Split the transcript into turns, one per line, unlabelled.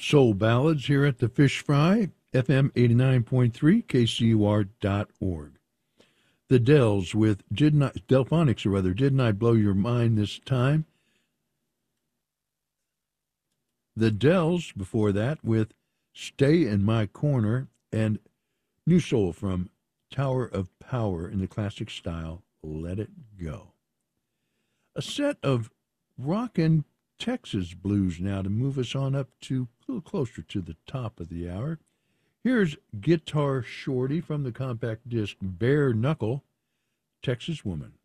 Soul Ballads here at the Fish Fry, FM 89.3, KCUR.org. The Dells with Delphonics, or rather, Didn't I Blow Your Mind This Time? The Dells before that with Stay in My Corner, and New Soul from Tower of Power in the classic style, Let It Go. A set of rockin' Texas blues now to move us on up to a little closer to the top of the hour. Here's Guitar Shorty from the compact disc Bare Knuckle, Texas Woman.